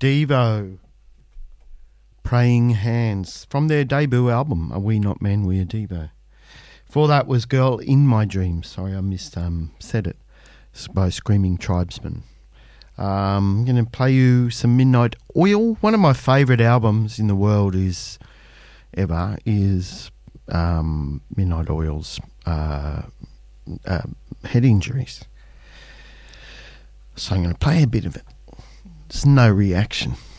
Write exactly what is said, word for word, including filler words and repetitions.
Devo, Praying Hands, from their debut album, Are We Not Men, We Are Devo. Before that was Girl in My Dreams. Sorry, I missed um, said it. It's by Screaming Tribesmen. Um, I'm going to play you some Midnight Oil. One of my favourite albums in the world is ever is um, Midnight Oil's uh, uh, Head Injuries. So I'm going to play a bit of it. There's no reaction.